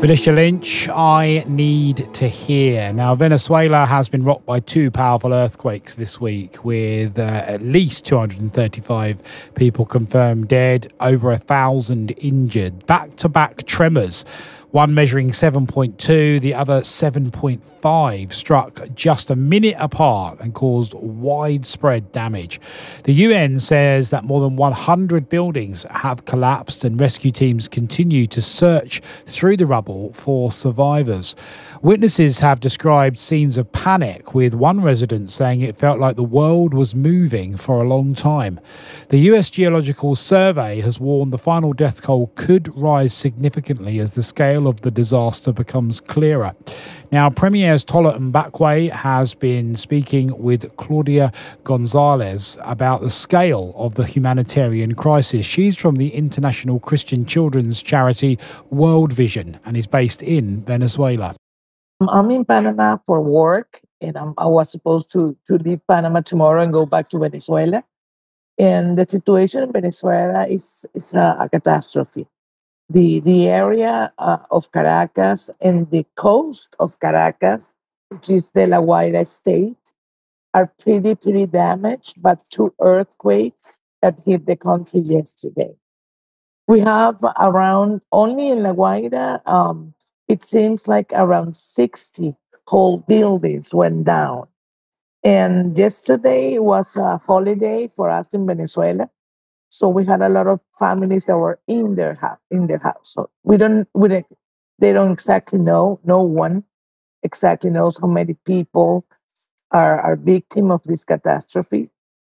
Felicia Lynch, I Need to Hear. Now, Venezuela has been rocked by two powerful earthquakes this week, with at least 235 people confirmed dead, over 1,000 injured. Back-to-back tremors, one measuring 7.2, the other 7.5, struck just a minute apart and caused widespread damage. The UN says that more than 100 buildings have collapsed, and rescue teams continue to search through the rubble for survivors. Witnesses have described scenes of panic, with one resident saying it felt like the world was moving for a long time. The US Geological Survey has warned the final death toll could rise significantly as the scale of the disaster becomes clearer. Now, Premier's Tola Mbakwe has been speaking with Claudia Gonzalez about the scale of the humanitarian crisis. She's from the international Christian children's charity World Vision and is based in Venezuela. I'm in Panama for work, and I was supposed to leave Panama tomorrow and go back to Venezuela. And the situation in Venezuela is a catastrophe. The area of Caracas and the coast of Caracas, which is the La Guaira state, are pretty damaged by two earthquakes that hit the country yesterday. We have around, only in La Guaira, it seems like around 60 whole buildings went down. And yesterday was a holiday for us in Venezuela. So we had a lot of families that were in their house. So they don't exactly know. No one exactly knows how many people are victim of this catastrophe.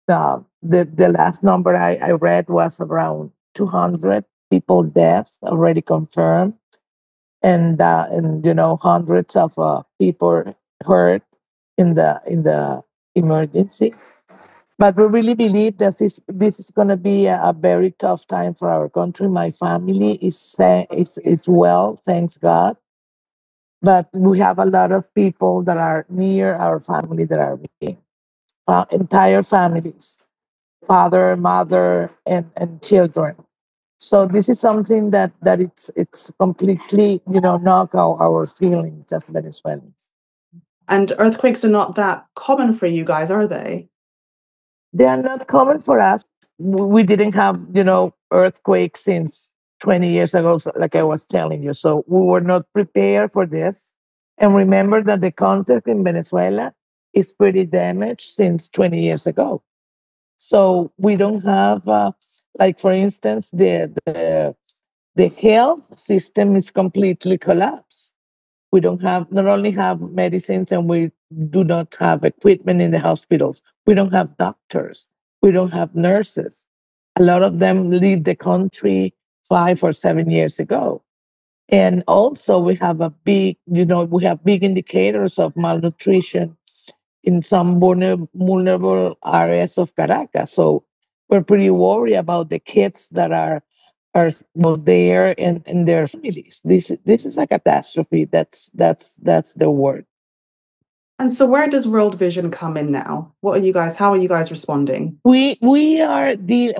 The last number I read was around 200 people dead already confirmed, and hundreds of people hurt in the emergency. But we really believe that this is going to be a very tough time for our country. My family is well, thanks God. But we have a lot of people that are near our family that are missing. Entire families, father, mother, and children. So this is something that it's completely, knock our feelings as Venezuelans. And earthquakes are not that common for you guys, are they? They are not common for us. We didn't have, earthquakes since 20 years ago, like I was telling you. So we were not prepared for this. And remember that the context in Venezuela is pretty damaged since 20 years ago. So we don't have, for instance, the health system is completely collapsed. We not only have medicines, and we do not have equipment in the hospitals. We don't have doctors. We don't have nurses. A lot of them leave the country 5 or 7 years ago. And also we have big indicators of malnutrition in some vulnerable areas of Caracas. So we're pretty worried about the kids that are there and their families. This is a catastrophe. That's the word. And so where does World Vision come in now? How are you guys responding? We are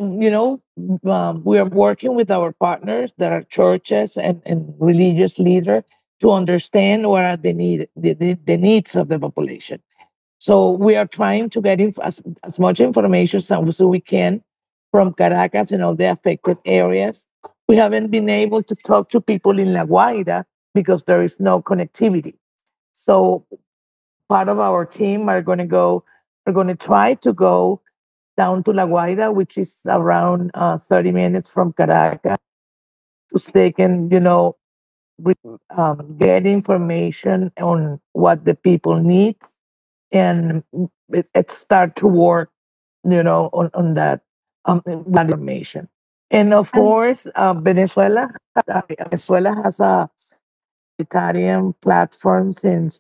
we are working with our partners that are churches and religious leaders to understand what are the needs of the population. So we are trying to get as much information as we can from Caracas and all the affected areas. We haven't been able to talk to people in La Guaira because there is no connectivity. So part of our team are going to try to go down to La Guaira, which is around 30 minutes from Caracas, so they can, get information on what the people need and start to work, on that information. And of course, Venezuela has a humanitarian platform since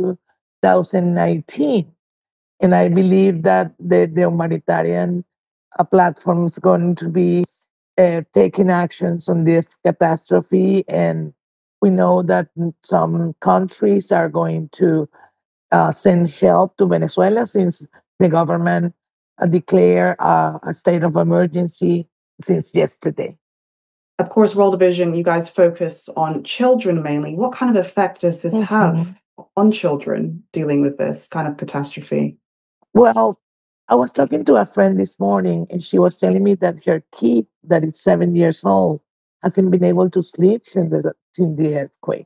2019. And I believe that the humanitarian platform is going to be taking actions on this catastrophe. And we know that some countries are going to send help to Venezuela since the government declared a state of emergency since yesterday. Of course, World Vision, you guys focus on children mainly. What kind of effect does this have on children dealing with this kind of catastrophe? Well, I was talking to a friend this morning, and she was telling me that her kid, that is 7 years old, hasn't been able to sleep since the earthquake.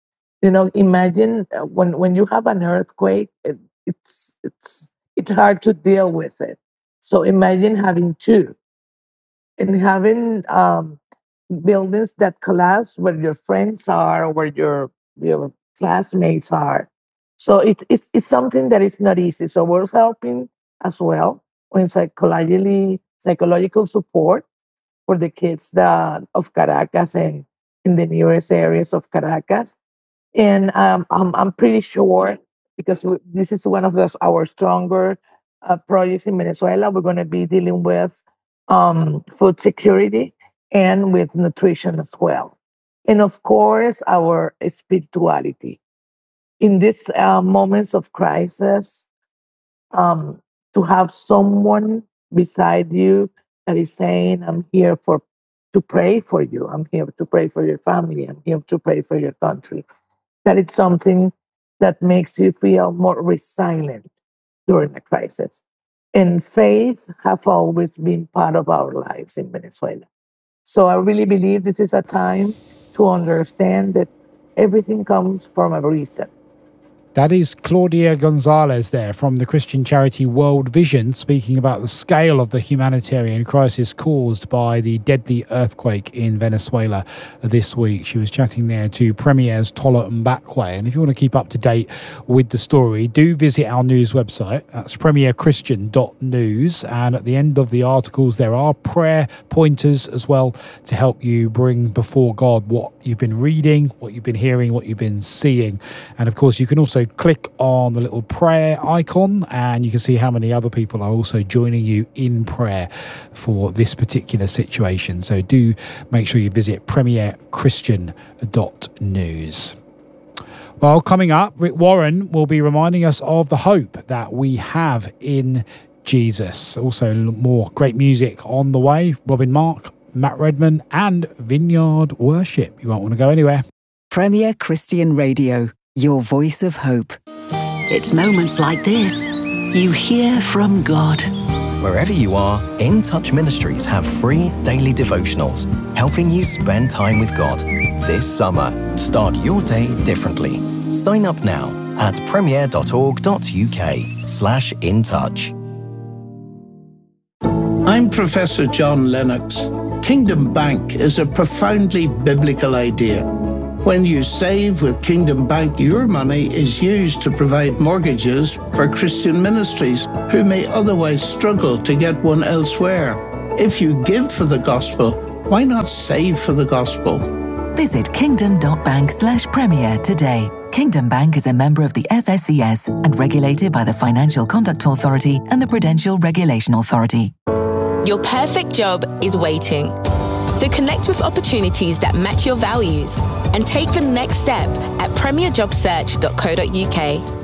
Imagine when you have an earthquake, it's hard to deal with it. So imagine having two, and having buildings that collapse where your friends are, or where your classmates are. So it's something that is not easy. So we're helping as well in psychological support for the kids of Caracas and in the nearest areas of Caracas. And I'm pretty sure, because this is one of our stronger projects in Venezuela, we're going to be dealing with food security and with nutrition as well. And of course, our spirituality. In these moments of crisis, to have someone beside you that is saying, I'm here to pray for you. I'm here to pray for your family. I'm here to pray for your country. That it's something that makes you feel more resilient during a crisis. And faith have always been part of our lives in Venezuela. So I really believe this is a time to understand that everything comes from a reason. That is Claudia Gonzalez there from the Christian charity World Vision, speaking about the scale of the humanitarian crisis caused by the deadly earthquake in Venezuela this week. She was chatting there to Premier's Tola Mbakwe. And if you want to keep up to date with the story, do visit our news website. That's premierchristian.news. And at the end of the articles, there are prayer pointers as well to help you bring before God what you've been reading, what you've been hearing, what you've been seeing. And of course, you can also click on the little prayer icon and you can see how many other people are also joining you in prayer for this particular situation. So do make sure you visit premierchristian.news. Well, coming up, Rick Warren will be reminding us of the hope that we have in Jesus. Also, more great music on the way. Robin Mark, Matt Redman and Vineyard Worship. You won't want to go anywhere. Premier Christian Radio. Your voice of hope. It's moments like this you hear from God. Wherever you are, In Touch Ministries have free daily devotionals helping you spend time with God. This summer, start your day differently. Sign up now at premier.org.uk/intouch. I'm Professor John Lennox. Kingdom Bank is a profoundly biblical idea. When you save with Kingdom Bank, your money is used to provide mortgages for Christian ministries who may otherwise struggle to get one elsewhere. If you give for the gospel, why not save for the gospel? Visit kingdom.bank/premier today. Kingdom Bank is a member of the FSCS and regulated by the Financial Conduct Authority and the Prudential Regulation Authority. Your perfect job is waiting. So connect with opportunities that match your values and take the next step at premierjobsearch.co.uk.